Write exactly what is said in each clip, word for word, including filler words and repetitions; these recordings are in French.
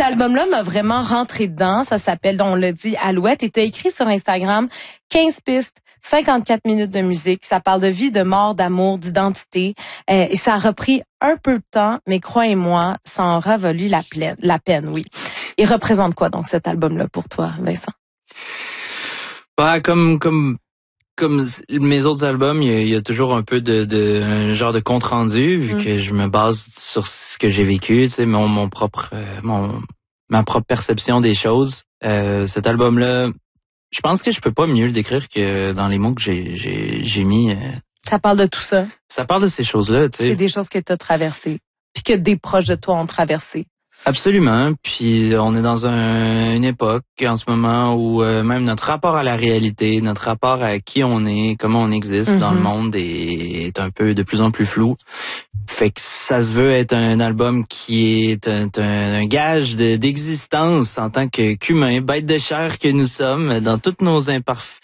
album-là m'a vraiment rentré dedans. Ça s'appelle, on l'a dit, Alouette. Et t'as écrit sur Instagram quinze pistes, cinquante-quatre minutes de musique. Ça parle de vie, de mort, d'amour, d'identité. Euh, et ça a repris un peu de temps, mais croyez-moi, ça en aura valu la, plaine, la peine, oui. Il représente quoi, donc, cet album-là pour toi, Vincent? Bah, comme, comme, comme mes autres albums, il y a, il y a toujours un peu de, de, un genre de compte rendu, vu mm. que je me base sur ce que j'ai vécu, tu sais, mon, mon propre, euh, mon, ma propre perception des choses. Euh, cet album-là, je pense que je peux pas mieux le décrire que dans les mots que j'ai, j'ai, j'ai mis. Euh, ça parle de tout ça. Ça parle de ces choses-là, tu sais. C'est des choses que tu as traversées, puis que des proches de toi ont traversées. Absolument. Puis on est dans un, une époque en ce moment où euh, même notre rapport à la réalité, notre rapport à qui on est, comment on existe mm-hmm. dans le monde est, est un peu de plus en plus flou. Fait que ça se veut être un album qui est un, un, un gage de, d'existence en tant que qu'humain, bête de chair que nous sommes, dans toutes nos imparfaits,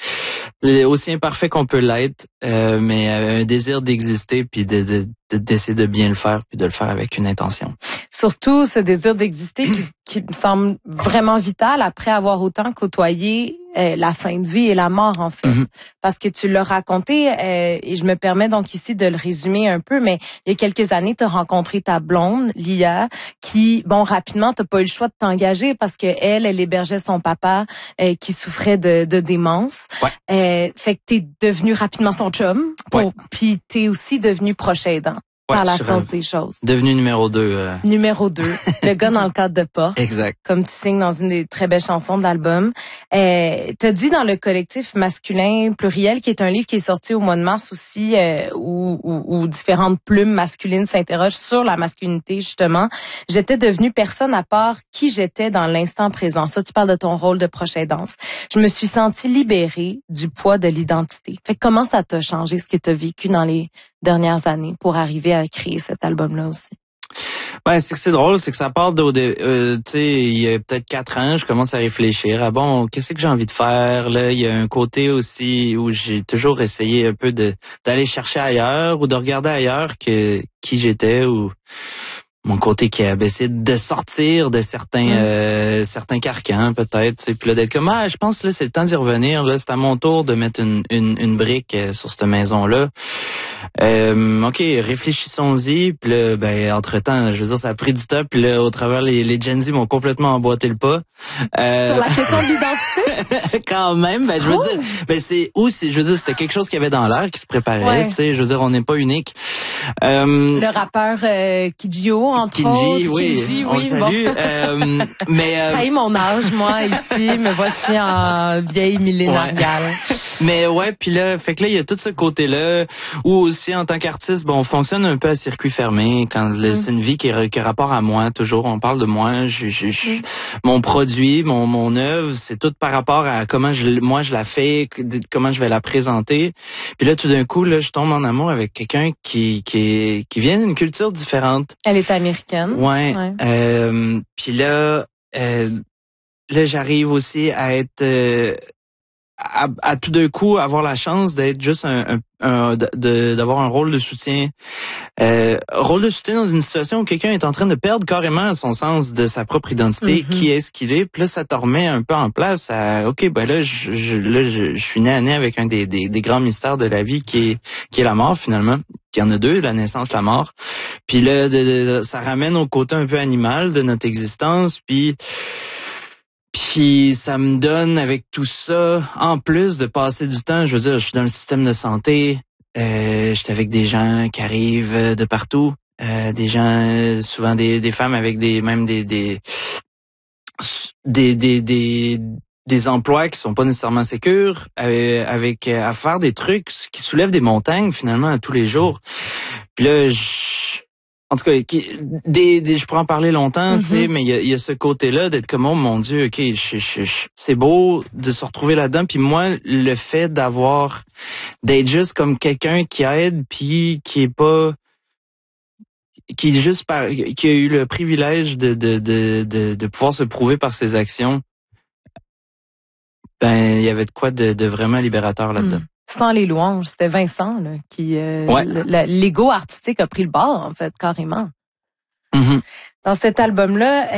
aussi imparfaits qu'on peut l'être, euh, mais un désir d'exister puis de, de, de d'essayer de bien le faire puis de le faire avec une intention. Surtout ce désir d'exister qui, qui me semble vraiment vital après avoir autant côtoyé euh, la fin de vie et la mort, en fait. Mm-hmm. Parce que tu l'as raconté, euh, et je me permets donc ici de le résumer un peu, mais il y a quelques années, tu as rencontré ta blonde, Lia, qui, bon, rapidement, t'as pas eu le choix de t'engager parce que elle, elle hébergeait son papa euh, qui souffrait de, de démence. Ouais. Euh, fait que t'es devenu rapidement son chum, pour, ouais. Puis t'es aussi devenu proche aidant. Ouais, par la force des choses. Devenu numéro deux. Euh... Numéro deux. Le gars dans le cadre de porte. Exact. Comme tu signes dans une des très belles chansons de l'album. Euh, t'as dit dans le collectif masculin pluriel, qui est un livre qui est sorti au mois de mars aussi, euh, où, où, où différentes plumes masculines s'interrogent sur la masculinité, justement. J'étais devenue personne à part qui j'étais dans l'instant présent. Ça, tu parles de ton rôle de proche aidance. Je me suis sentie libérée du poids de l'identité. Fait que comment ça t'a changé, ce que t'as vécu dans les dernières années pour arriver à créer cet album-là aussi? Ben, c'est que c'est drôle, c'est que ça part de, euh, tu sais, il y a peut-être quatre ans, je commence à réfléchir. Ah bon, qu'est-ce que j'ai envie de faire, là? Il y a un côté aussi où j'ai toujours essayé un peu de, d'aller chercher ailleurs ou de regarder ailleurs que, qui j'étais ou mon côté qui a essayé de sortir de certains, mmh. euh, certains carcans, peut-être, tu sais. Puis là, d'être comme, ah, je pense, là, c'est le temps d'y revenir, là. C'est à mon tour de mettre une, une, une brique sur cette maison-là. Euh, ok, réfléchissons-y. Puis là, ben, entre-temps, je veux dire, ça a pris du temps. Puis là, au travers, les, les Gen Z m'ont complètement emboîté le pas. Euh... Sur la question de l'identité? Quand même, ben, je veux dire, ben, c'est où, c'est, je veux dire, c'était quelque chose qu'il y avait dans l'air, qui se préparait, ouais. Tu sais. Je veux dire, on n'est pas unique. Euh... Le rappeur euh, Kidjo, entre Kinji, autres. Oui, Kinji, on oui, le salue. Bon. euh, mais, je trahis mon âge, moi, ici. Me voici en vieille millénariale. Ouais. Mais ouais, puis là, fait que là, il y a tout ce côté-là où aussi, en tant qu'artiste, bon, on fonctionne un peu à circuit fermé. Quand mm. c'est une vie qui a, qui a rapport à moi, toujours, on parle de moi. Je, je, je, mm. Mon produit, mon mon œuvre, c'est tout par rapport à comment je, moi je la fais, comment je vais la présenter. Puis là, tout d'un coup, là, je tombe en amour avec quelqu'un qui qui qui vient d'une culture différente. Elle est américaine. Ouais. ouais. Euh, puis là, euh, là, j'arrive aussi à être euh, À, à tout d'un coup avoir la chance d'être juste un, un, un de, d'avoir un rôle de soutien, euh, rôle de soutien dans une situation où quelqu'un est en train de perdre carrément son sens de sa propre identité, mm-hmm. qui est-ce qu'il est, puis là ça te remet un peu en place. À, ok, ben là je, je là je, je suis né à né avec un des, des des grands mystères de la vie qui est qui est la mort finalement. Il y en a deux, la naissance, la mort. Puis là de, de, ça ramène au côté un peu animal de notre existence, puis Puis ça me donne, avec tout ça, en plus de passer du temps, je veux dire, je suis dans le système de santé, euh, j'étais avec des gens qui arrivent de partout, euh, des gens, souvent des, des femmes avec des même des des des des des, des emplois qui sont pas nécessairement sécures, euh, avec à faire des trucs qui soulèvent des montagnes finalement à tous les jours. Puis là, je En tout cas, des, des, je pourrais en parler longtemps, mm-hmm. tu sais, mais il y a, y a ce côté-là d'être comme, oh mon Dieu, ok, je, je, je, c'est beau de se retrouver là-dedans. Puis moi, le fait d'avoir, d'être juste comme quelqu'un qui aide, puis qui est pas, qui est juste par, qui a eu le privilège de, de, de, de, de pouvoir se prouver par ses actions, ben, il y avait de quoi de, de vraiment libérateur là-dedans. Mm. Sans les louanges, c'était Vincent là, qui euh, ouais. l'ego artistique a pris le bord en fait carrément. Mm-hmm. Dans cet album-là.